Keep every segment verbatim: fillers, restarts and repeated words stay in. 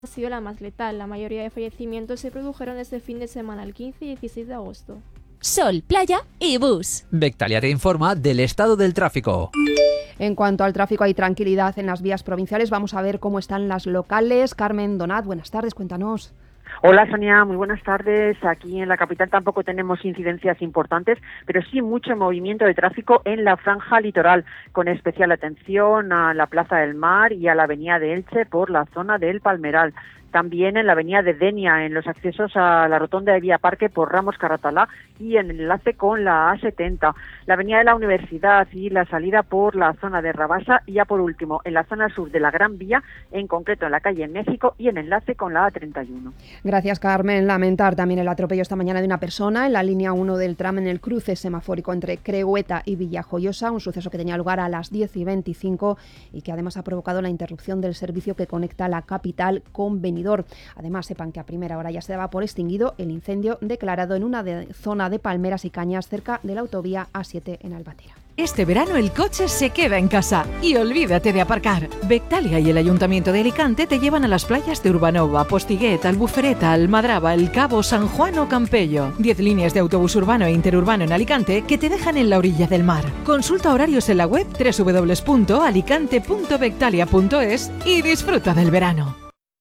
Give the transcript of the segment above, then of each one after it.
ha sido la más letal. La mayoría de fallecimientos se produjeron este fin de semana, el quince y dieciséis de agosto. Sol, playa y bus. Bectalia te informa del estado del tráfico. En cuanto al tráfico, hay tranquilidad en las vías provinciales. Vamos a ver cómo están las locales. Carmen Donat, buenas tardes, cuéntanos. Hola Sonia, muy buenas tardes. Aquí en la capital tampoco tenemos incidencias importantes, pero sí mucho movimiento de tráfico en la franja litoral, con especial atención a la Plaza del Mar y a la avenida de Elche por la zona del Palmeral. También en la avenida de Denia, en los accesos a la rotonda de Vía Parque por Ramos Carratalá y en el enlace con la A setenta. La avenida de la Universidad y la salida por la zona de Rabasa y ya por último en la zona sur de la Gran Vía, en concreto en la calle México y en enlace con la A treinta y uno. Gracias, Carmen. Lamentar también el atropello esta mañana de una persona en la línea uno del tram en el cruce semafórico entre Crehueta y Villajoyosa, un suceso que tenía lugar a las diez y veinticinco y que además ha provocado la interrupción del servicio que conecta la capital con Benidorm. Además, sepan que a primera hora ya se daba por extinguido el incendio declarado en una de, zona de palmeras y cañas cerca de la autovía A siete en Albatera. Este verano el coche se queda en casa y olvídate de aparcar. Bectalia y el Ayuntamiento de Alicante te llevan a las playas de Urbanova, Postiguet, Albufereta, Almadraba, El Cabo, San Juan o Campello. Diez líneas de autobús urbano e interurbano en Alicante que te dejan en la orilla del mar. Consulta horarios en la web doble u doble u doble u punto alicante punto bectalia punto es y disfruta del verano.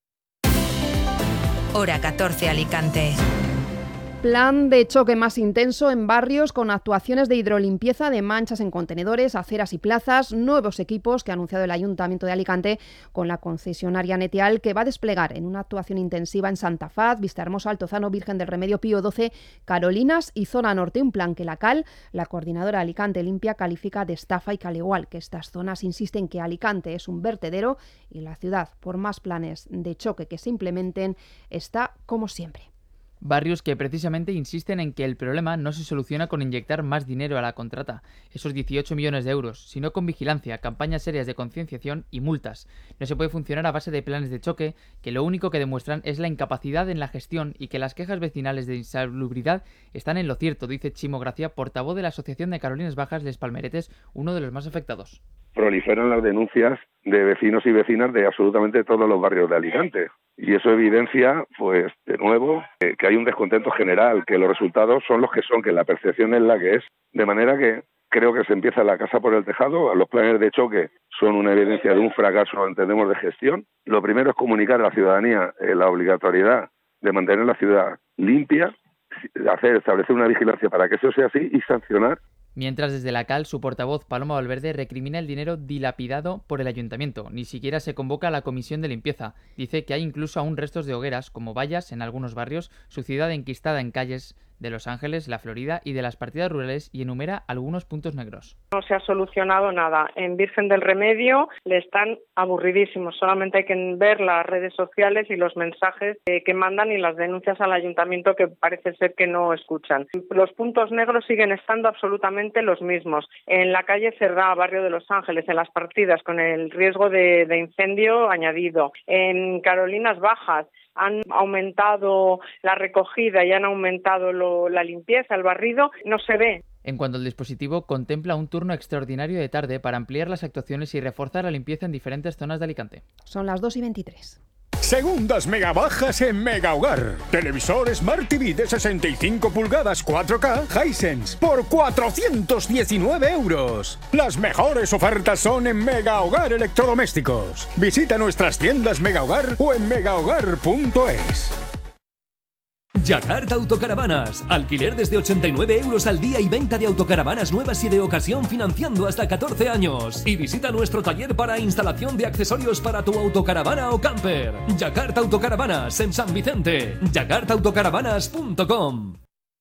Hora catorce, Alicante. Plan de choque más intenso en barrios con actuaciones de hidrolimpieza de manchas en contenedores, aceras y plazas, nuevos equipos que ha anunciado el Ayuntamiento de Alicante con la concesionaria Netial, que va a desplegar en una actuación intensiva en Santa Faz, Vistahermosa, Altozano, Virgen del Remedio, Pío doce, Carolinas y Zona Norte. Un plan que la CAL, la coordinadora Alicante Limpia, califica de estafa y que al igual que estas zonas insisten que Alicante es un vertedero y la ciudad, por más planes de choque que se implementen, está como siempre. Barrios que precisamente insisten en que el problema no se soluciona con inyectar más dinero a la contrata, esos dieciocho millones de euros, sino con vigilancia, campañas serias de concienciación y multas. No se puede funcionar a base de planes de choque, que lo único que demuestran es la incapacidad en la gestión y que las quejas vecinales de insalubridad están en lo cierto, dice Chimo Gracia, portavoz de la Asociación de Carolinas Bajas Les Palmeretes, uno de los más afectados. Proliferan las denuncias de vecinos y vecinas de absolutamente todos los barrios de Alicante. Y eso evidencia, pues, de nuevo, eh, que hay un descontento general, que los resultados son los que son, que la percepción es la que es. De manera que creo que se empieza la casa por el tejado. Los planes de choque son una evidencia de un fracaso, entendemos, de gestión. Lo primero es comunicar a la ciudadanía eh, la obligatoriedad de mantener la ciudad limpia, hacer establecer una vigilancia para que eso sea así y sancionar. Mientras desde la CAL, su portavoz Paloma Valverde recrimina el dinero dilapidado por el ayuntamiento. Ni siquiera se convoca a la comisión de limpieza. Dice que hay incluso aún restos de hogueras, como vallas en algunos barrios, su ciudad enquistada en calles de Los Ángeles, la Florida y de las partidas rurales, y enumera algunos puntos negros. No se ha solucionado nada. En Virgen del Remedio le están aburridísimos. Solamente hay que ver las redes sociales y los mensajes eh, que mandan y las denuncias al ayuntamiento, que parece ser que no escuchan. Los puntos negros siguen estando absolutamente los mismos. En la calle Cerdá, barrio de Los Ángeles, en las partidas, con el riesgo de, de incendio añadido. En Carolinas Bajas, han aumentado la recogida y han aumentado lo, la limpieza, el barrido, no se ve. En cuanto al dispositivo, contempla un turno extraordinario de tarde para ampliar las actuaciones y reforzar la limpieza en diferentes zonas de Alicante. Son las dos y veintitrés. Segundas megabajas en Mega Hogar. Televisor Smart T V de sesenta y cinco pulgadas cuatro K Hisense por cuatrocientos diecinueve euros. Las mejores ofertas son en Mega Hogar Electrodomésticos. Visita nuestras tiendas Mega Hogar o en mega hogar punto es. Yakarta Autocaravanas. Alquiler desde ochenta y nueve euros al día y venta de autocaravanas nuevas y de ocasión financiando hasta catorce años. Y visita nuestro taller para instalación de accesorios para tu autocaravana o camper. Yakarta Autocaravanas en San Vicente. yakarta autocaravanas punto com.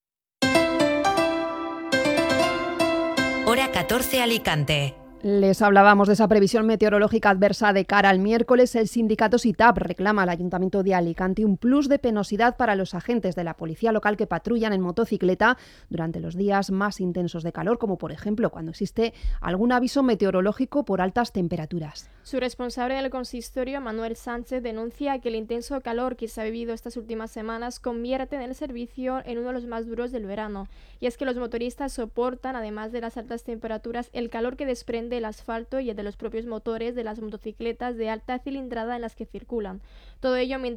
Hora catorce, Alicante. Les hablábamos de esa previsión meteorológica adversa de cara al miércoles. El sindicato SITAP reclama al Ayuntamiento de Alicante un plus de penosidad para los agentes de la policía local que patrullan en motocicleta durante los días más intensos de calor, como por ejemplo cuando existe algún aviso meteorológico por altas temperaturas. Su responsable del consistorio, Manuel Sánchez, denuncia que el intenso calor que se ha vivido estas últimas semanas convierte en el servicio en uno de los más duros del verano. Y es que los motoristas soportan, además de las altas temperaturas, el calor que desprende protección del asfalto y de los propios motores de las motocicletas de alta cilindrada en las que circulan. Todo ello mientras